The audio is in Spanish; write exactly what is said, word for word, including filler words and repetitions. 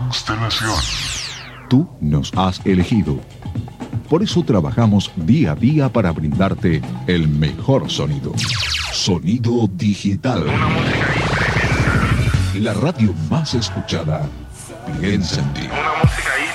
Constelación. Tú nos has elegido. Por eso trabajamos día a día para brindarte el mejor sonido. Sonido digital. Una música ahí tremenda. La radio más escuchada. Piensa en ti. Una música ahí